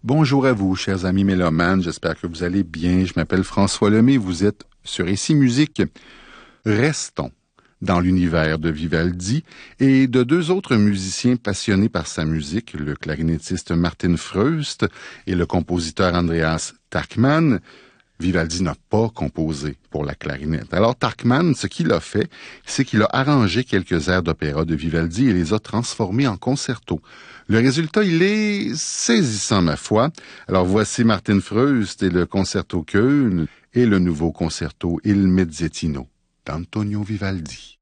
Bonjour à vous, chers amis mélomanes, j'espère que vous allez bien. Je m'appelle François Lemay, vous êtes sur Ici Musique. Restons dans l'univers de Vivaldi et de deux autres musiciens passionnés par sa musique, le clarinettiste Martin Freust et le compositeur Andreas Tarkman. Vivaldi n'a pas composé pour la clarinette. Alors Tarkman, ce qu'il a fait, c'est qu'il a arrangé quelques airs d'opéra de Vivaldi et les a transformés en concerto. Le résultat, il est saisissant, ma foi. Alors voici Martin Freust et le concerto Köln et le nouveau concerto Il Mezzettino d'Antonio Vivaldi.